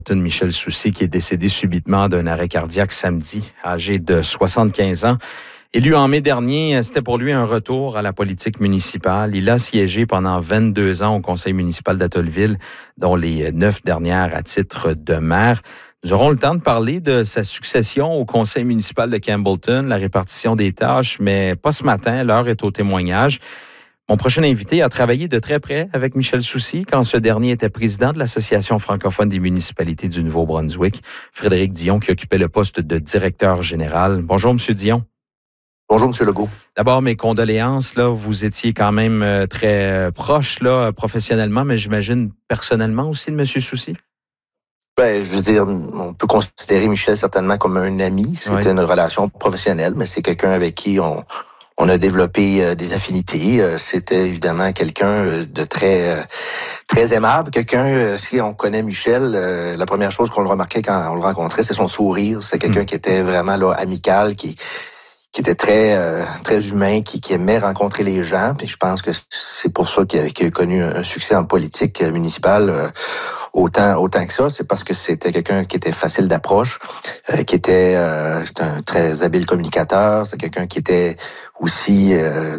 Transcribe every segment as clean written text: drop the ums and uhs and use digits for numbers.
Michel Soucy, qui est décédé subitement d'un arrêt cardiaque samedi, âgé de 75 ans. Élu en mai dernier, c'était pour lui un retour à la politique municipale. Il a siégé pendant 22 ans au conseil municipal d'Atollville, dont les 9 dernières à titre de maire. Nous aurons le temps de parler de sa succession au conseil municipal de Campbellton, la répartition des tâches, mais pas ce matin. L'heure est au témoignage. Mon prochain invité a travaillé de très près avec Michel Soucy quand ce dernier était président de l'Association francophone des municipalités du Nouveau-Brunswick, Frédéric Dion, qui occupait le poste de directeur général. Bonjour, M. Dion. Bonjour, M. Legault. D'abord, mes condoléances. Là, vous étiez quand même très proche là, professionnellement, mais j'imagine personnellement aussi de M. Soucy? Ben, je veux dire, on peut considérer Michel certainement comme un ami. C'était une relation professionnelle, mais c'est quelqu'un avec qui on a développé des affinités. C'était évidemment quelqu'un de très aimable. Quelqu'un, si on connaît Michel, la première chose qu'on le remarquait quand on le rencontrait, c'est son sourire. C'est quelqu'un qui était vraiment là amical, qui était très humain, qui aimait rencontrer les gens. Puis je pense que c'est pour ça qu'il a connu un succès en politique municipale autant que ça. C'est parce que c'était quelqu'un qui était facile d'approche, c'était un très habile communicateur. C'est quelqu'un qui était aussi,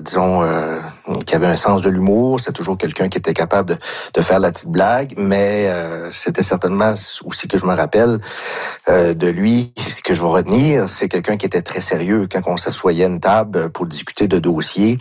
qui avait un sens de l'humour. C'est toujours quelqu'un qui était capable de faire la petite blague, mais c'était certainement aussi que je me rappelle de lui, que je vais retenir, c'est quelqu'un qui était très sérieux quand on s'assoyait à une table pour discuter de dossiers.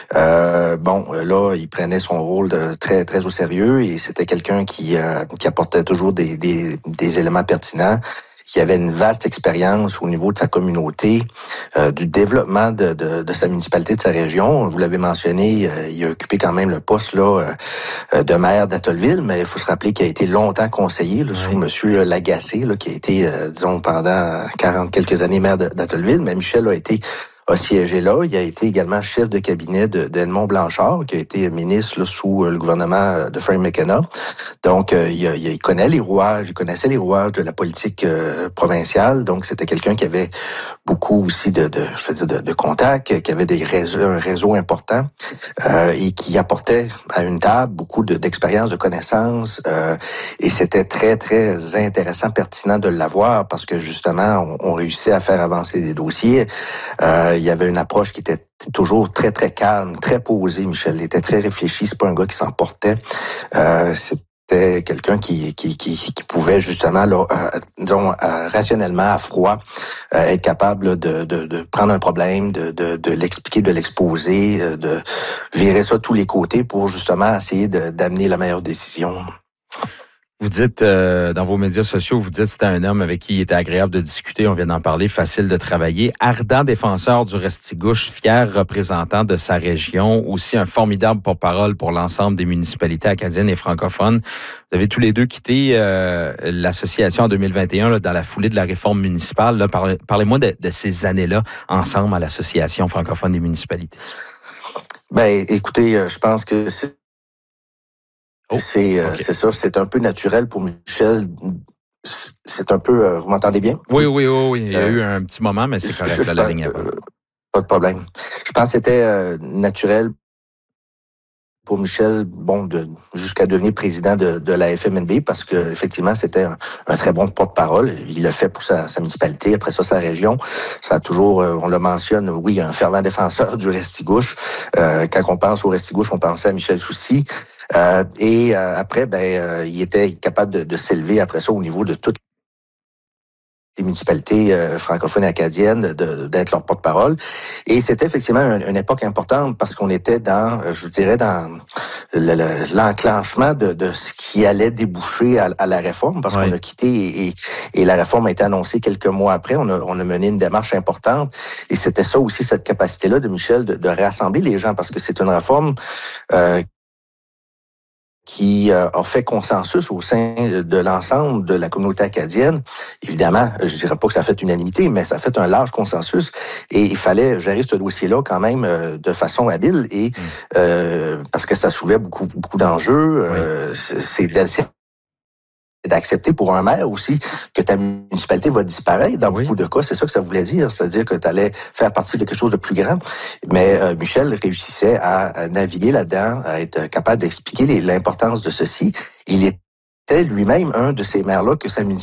Là, il prenait son rôle très au sérieux et c'était quelqu'un qui apportait toujours des éléments pertinents. Il avait une vaste expérience au niveau de sa communauté, du développement de sa municipalité, de sa région. Vous l'avez mentionné, il a occupé quand même le poste là de maire d'Atollville, mais il faut se rappeler qu'il a été longtemps conseiller là, sous M. Lagacé, là, qui a été, pendant 40 quelques années maire d'Atollville. Mais Michel a siégé là. Il a été également chef de cabinet d'Edmond Blanchard, qui a été ministre là, sous le gouvernement de Frank McKenna. Donc, il connaît les rouages, il connaissait les rouages de la politique provinciale. Donc, c'était quelqu'un qui avait beaucoup aussi de contacts, qui avait un réseau important et qui apportait à une table beaucoup d'expérience, de connaissances. Et c'était très intéressant, pertinent de l'avoir parce que justement, on réussissait à faire avancer des dossiers. Il y avait une approche qui était toujours très calme, très posée. Michel était très réfléchi. C'est pas un gars qui s'emportait. C'était quelqu'un qui pouvait justement, là, rationnellement, à froid, être capable de prendre un problème, de l'expliquer, de l'exposer, de virer ça de tous les côtés pour justement essayer d'amener la meilleure décision. Vous dites, dans vos médias sociaux, vous dites que c'était un homme avec qui il était agréable de discuter, on vient d'en parler, facile de travailler, ardent défenseur du Restigouche, fier représentant de sa région, aussi un formidable porte-parole pour l'ensemble des municipalités acadiennes et francophones. Vous avez tous les deux quitté l'association en 2021 là, dans la foulée de la réforme municipale. Là, parlez-moi de ces années-là ensemble à l'Association francophone des municipalités. Ben, écoutez, je pense que c'est ça, c'est un peu naturel pour Michel. C'est un peu... vous m'entendez bien? Oui. Il y a eu un petit moment, mais c'est correct, là, la ligne est bonne. Pas de problème. Je pense que c'était naturel pour Michel, jusqu'à devenir président de la FMNB, parce que effectivement, c'était un très bon porte-parole. Il l'a fait pour sa municipalité, après ça, sa région. Ça a toujours, on le mentionne, oui, un fervent défenseur du Restigouche. Quand on pense au Restigouche, on pensait à Michel Soucy. Après, il était capable de s'élever après ça au niveau de toutes les municipalités francophones et acadiennes, d'être leur porte-parole. Et c'était effectivement une époque importante parce qu'on était dans l'enclenchement de ce qui allait déboucher à la réforme, parce qu'on a quitté et la réforme a été annoncée quelques mois après. On a mené une démarche importante et c'était ça aussi, cette capacité-là de Michel de rassembler les gens, parce que c'est une réforme qui a fait consensus au sein de l'ensemble de la communauté acadienne. Évidemment, je dirais pas que ça a fait unanimité, mais ça a fait un large consensus et il fallait gérer ce dossier-là quand même de façon habile et parce que ça soulevait beaucoup d'enjeux. C'est d'accepter pour un maire aussi que ta municipalité va disparaître dans beaucoup de cas. C'est ça que ça voulait dire. C'est-à-dire que tu allais faire partie de quelque chose de plus grand. Mais Michel réussissait à naviguer là-dedans, à être capable d'expliquer l'importance de ceci. Il était lui-même un de ces maires-là que sa municipalité